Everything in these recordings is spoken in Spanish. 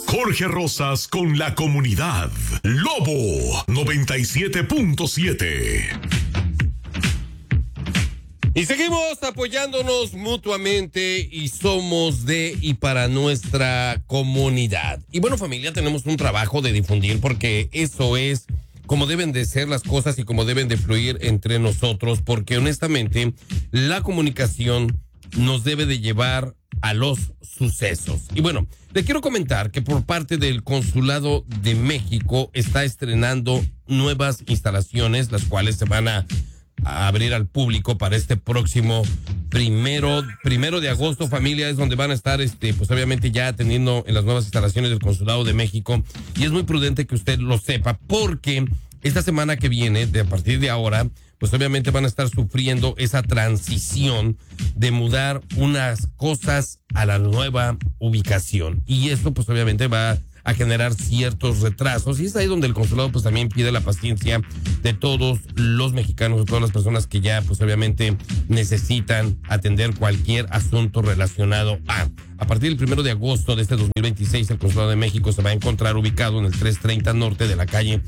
Jorge Rosas con la comunidad. Lobo 97.7. Y seguimos apoyándonos mutuamente y somos de y para nuestra comunidad. Y bueno, familia, tenemos un trabajo de difundir porque eso es como deben de ser las cosas y como deben de fluir entre nosotros, porque honestamente la comunicación nos debe de llevar a los sucesos. Y bueno, le quiero comentar que por parte del Consulado de México está estrenando nuevas instalaciones, las cuales se van a abrir al público para este próximo primero de agosto, familia, es donde van a estar, pues obviamente ya atendiendo en las nuevas instalaciones del Consulado de México. Y es muy prudente que usted lo sepa, porque esta semana que viene, a partir de ahora, pues obviamente van a estar sufriendo esa transición de mudar unas cosas a la nueva ubicación. Y esto pues obviamente va a generar ciertos retrasos, y es ahí donde el consulado pues también pide la paciencia de todos los mexicanos, de todas las personas que ya pues obviamente necesitan atender cualquier asunto relacionado a partir del 1 de agosto de este 2026, el Consulado de México se va a encontrar ubicado en el 330 norte de la calle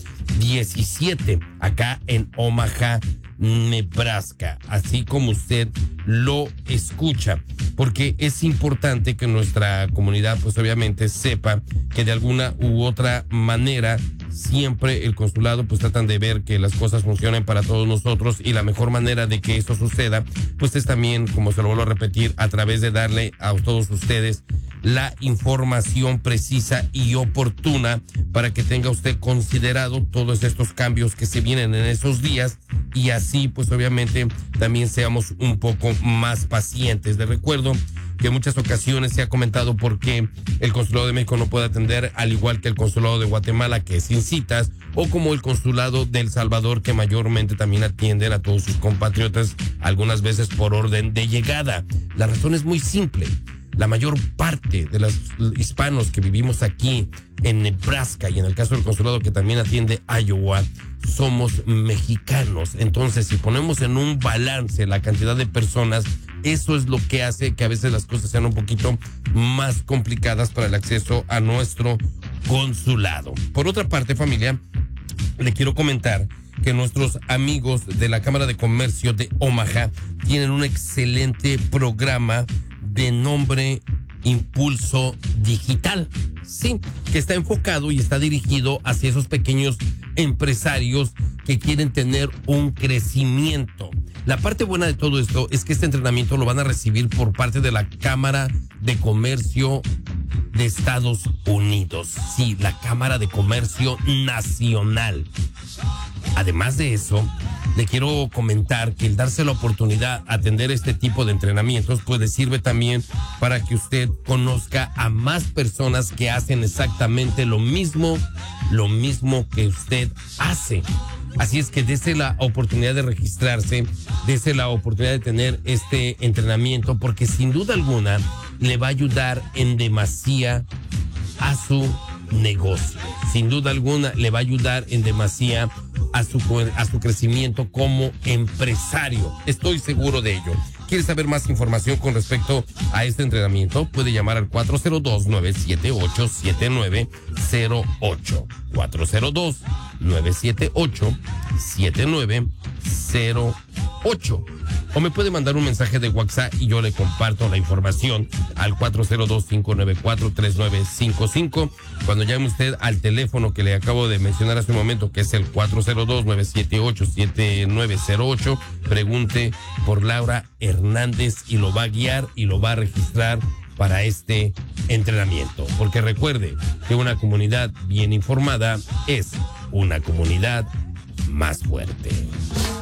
17, acá en Omaha, Nebraska, así como usted lo escucha, porque es importante que nuestra comunidad pues obviamente sepa que de alguna u otra manera siempre el consulado pues tratan de ver que las cosas funcionen para todos nosotros, y la mejor manera de que eso suceda pues es también, como se lo vuelvo a repetir, a través de darle a todos ustedes la información precisa y oportuna para que tenga usted considerado todos estos cambios que se vienen en esos días, y así pues obviamente también seamos un poco más pacientes. Les recuerdo que en muchas ocasiones se ha comentado por qué el Consulado de México no puede atender, al igual que el Consulado de Guatemala, que es sin citas, o como el Consulado de El Salvador, que mayormente también atienden a todos sus compatriotas, algunas veces por orden de llegada. La razón es muy simple. La mayor parte de los hispanos que vivimos aquí en Nebraska, y en el caso del consulado que también atiende Iowa, somos mexicanos. Entonces, si ponemos en un balance la cantidad de personas, eso es lo que hace que a veces las cosas sean un poquito más complicadas para el acceso a nuestro consulado. Por otra parte, familia, le quiero comentar que nuestros amigos de la Cámara de Comercio de Omaha tienen un excelente programa de nombre Impulso Digital, sí, que está enfocado y está dirigido hacia esos pequeños empresarios que quieren tener un crecimiento. La parte buena de todo esto es que este entrenamiento lo van a recibir por parte de la Cámara de Comercio de Estados Unidos, sí, la Cámara de Comercio Nacional. Además de eso, le quiero comentar que el darse la oportunidad a atender este tipo de entrenamientos pues sirve también para que usted conozca a más personas que hacen exactamente lo mismo que usted hace. Así es que dése la oportunidad de registrarse, dése la oportunidad de tener este entrenamiento, porque sin duda alguna le va a ayudar en demasía a su negocio. Sin duda alguna le va a ayudar en demasía a su crecimiento como empresario. Estoy seguro de ello. ¿Quiere saber más información con respecto a este entrenamiento? Puede llamar al 402-978-7908. 402-978-7908. O me puede mandar un mensaje de WhatsApp y yo le comparto la información al 402-594-3955. Cuando llame usted al teléfono que le acabo de mencionar hace un momento, que es el 402-978-7908, pregunte por Laura Hernández y lo va a guiar y lo va a registrar para este entrenamiento. Porque recuerde que una comunidad bien informada es una comunidad más fuerte.